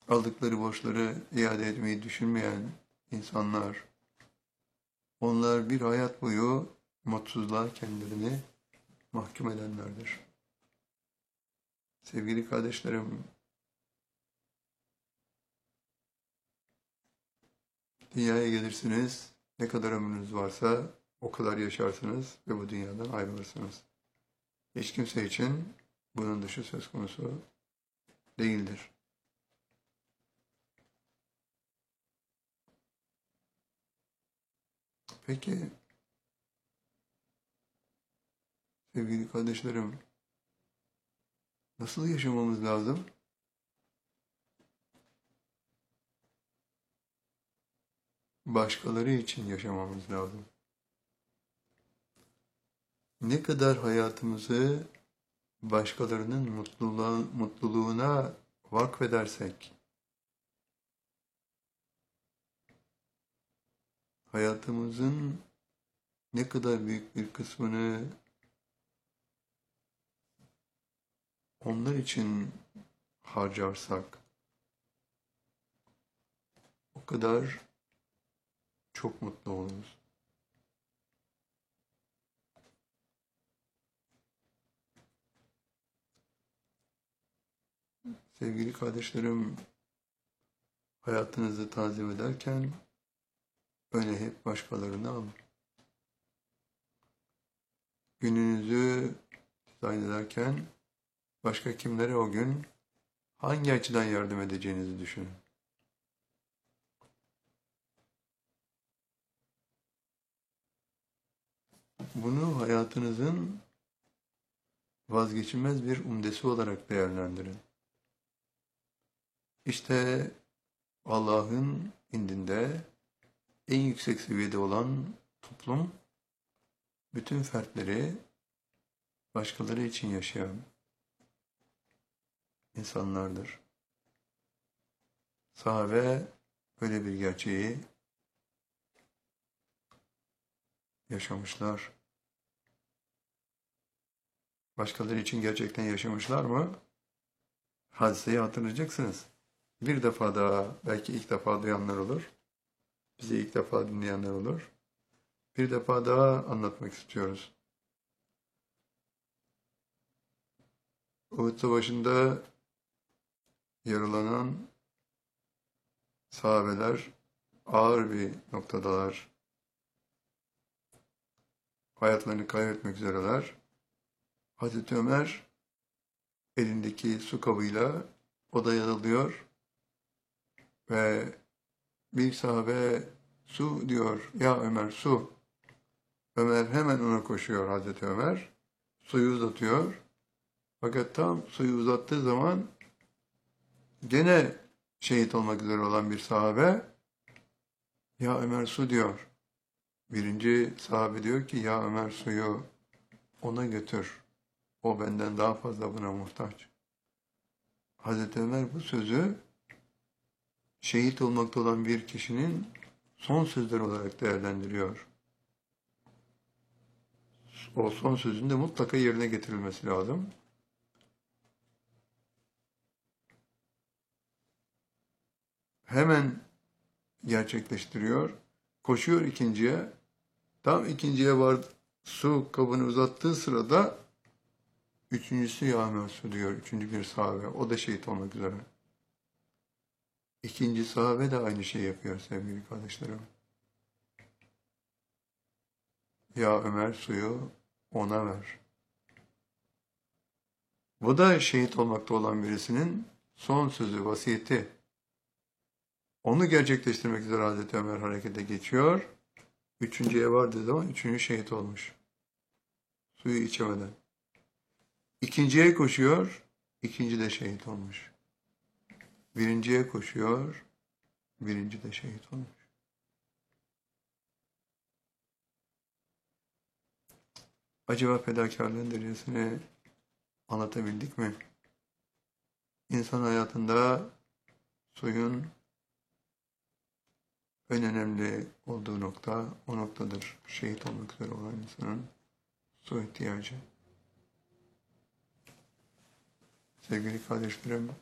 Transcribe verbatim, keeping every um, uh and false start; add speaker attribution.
Speaker 1: aldıkları borçları iade etmeyi düşünmeyen insanlar, onlar bir hayat boyu mutsuzluğa kendilerini mahkum edenlerdir. Sevgili kardeşlerim, dünyaya gelirsiniz, ne kadar ömrünüz varsa o kadar yaşarsınız ve bu dünyadan ayrılırsınız. Hiç kimse için bunun dışı söz konusu değildir. Peki, sevgili kardeşlerim, nasıl yaşamamız lazım? Başkaları için yaşamamız lazım. Ne kadar hayatımızı başkalarının mutluluğuna, mutluluğuna vakfedersek, hayatımızın ne kadar büyük bir kısmını onlar için harcarsak, o kadar çok mutlu oluruz. Sevgili kardeşlerim, hayatınızı tanzim ederken öne hep başkalarını alın. Gününüzü dizayn ederken başka kimlere o gün hangi açıdan yardım edeceğinizi düşünün. Bunu hayatınızın vazgeçilmez bir umdesi olarak değerlendirin. İşte Allah'ın indinde en yüksek seviyede olan toplum, bütün fertleri başkaları için yaşayan insanlardır. Sahabe böyle bir gerçeği yaşamışlar. Başkaları için gerçekten yaşamışlar mı? Hadiseyi hatırlayacaksınız. Bir defa daha, belki ilk defa duyanlar olur. Bizi ilk defa dinleyenler olur. Bir defa daha anlatmak istiyoruz. Uhud Savaşı'nda yaralanan sahabeler ağır bir noktadalar. Hayatlarını kaybetmek üzereler. Hazreti Ömer elindeki su kabıyla odaya dalıyor ve bir sahabe su diyor. Ya Ömer su. Ömer hemen ona koşuyor, Hazreti Ömer. Suyu uzatıyor. Fakat tam suyu uzattığı zaman gene şehit olmak üzere olan bir sahabe ya Ömer su diyor. Birinci sahabe diyor ki ya Ömer suyu ona götür. O benden daha fazla buna muhtaç. Hazreti Ömer bu sözü şehit olmakta olan bir kişinin son sözleri olarak değerlendiriyor. O son sözün de mutlaka yerine getirilmesi lazım. Hemen gerçekleştiriyor. Koşuyor ikinciye. Tam ikinciye var su kabını uzattığı sırada üçüncüsü ya Ömer su diyor. Üçüncü bir sahabe. O da şehit olmak üzere. İkinci sahabe de aynı şeyi yapıyor sevgili kardeşlerim. Ya Ömer suyu ona ver. Bu da şehit olmakta olan birisinin son sözü, vasiyeti. Onu gerçekleştirmek üzere Hazreti Ömer harekete geçiyor. Üçüncüye vardığı zaman üçüncü şehit olmuş. Suyu içemeden. İkinciye koşuyor, ikinci de şehit olmuş. Birinciye koşuyor, birinci de şehit olmuş. Acaba fedakarlığın derecesini anlatabildik mi? İnsan hayatında suyun en önemli olduğu nokta o noktadır. Şehit olmak üzere olan insanın su ihtiyacı. Sevgili kardeşlerim,